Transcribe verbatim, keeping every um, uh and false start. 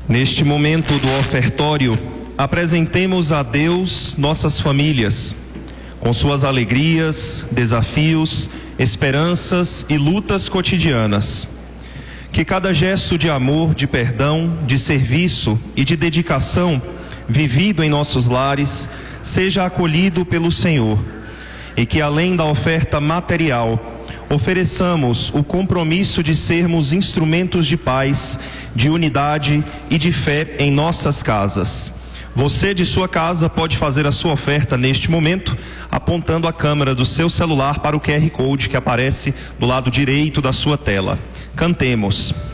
Neste momento do ofertório, apresentemos a Deus nossas famílias, com suas alegrias, desafios, esperanças e lutas cotidianas. Que cada gesto de amor, de perdão, de serviço e de dedicação vivido em nossos lares seja acolhido pelo Senhor, e que além da oferta material, ofereçamos o compromisso de sermos instrumentos de paz, de unidade e de fé em nossas casas. Você de sua casa pode fazer a sua oferta neste momento, apontando a câmera do seu celular para o Q R Code que aparece do lado direito da sua tela. Cantemos.